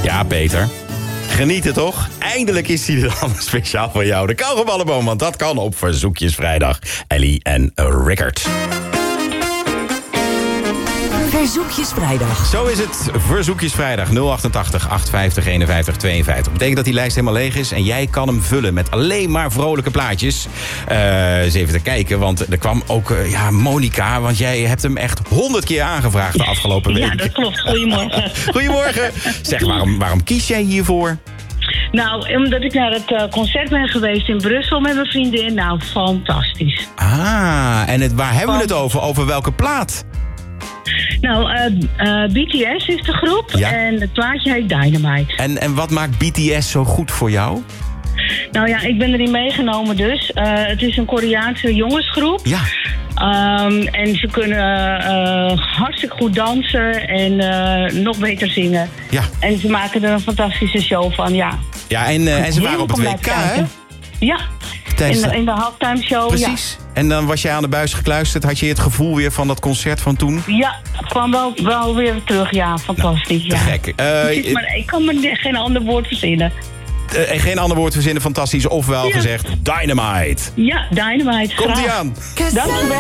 Ja, Peter. Genieten toch? Eindelijk is hij er dan speciaal voor jou. De Kauwgomballenboom, want dat kan op Verzoekjesvrijdag. Ellie en Rickert. Verzoekjesvrijdag. Zo is het. Verzoekjesvrijdag 088 850 51 52. Betekent dat die lijst helemaal leeg is en jij kan hem vullen met alleen maar vrolijke plaatjes. Eens even te kijken, want er kwam ook Monica, want jij hebt hem echt 100 keer aangevraagd de afgelopen week. Ja, dat klopt. Goedemorgen. Goedemorgen. Zeg, waarom kies jij hiervoor? Nou, omdat ik naar het concert ben geweest in Brussel met mijn vriendin. Nou, fantastisch. Ah, en waar hebben we het over? Over welke plaat? Nou, BTS is de groep en het plaatje heet Dynamite. En wat maakt BTS zo goed voor jou? Nou ja, ik ben erin meegenomen dus. Het is een Koreaanse jongensgroep. Ja. En ze kunnen hartstikke goed dansen en nog beter zingen. Ja. En ze maken er een fantastische show van, ja. Ja, en ze waren op het WK, hè? Ja, in de halftime show. Precies. Ja. En dan was jij aan de buis gekluisterd. Had je het gevoel weer van dat concert van toen? Ja, het kwam wel weer terug. Ja, fantastisch. Te gek. Maar ik kan me geen ander woord verzinnen. Geen ander woord verzinnen, fantastisch. Ofwel gezegd, Dynamite. Ja, Dynamite. Komt-ie aan. Dankjewel.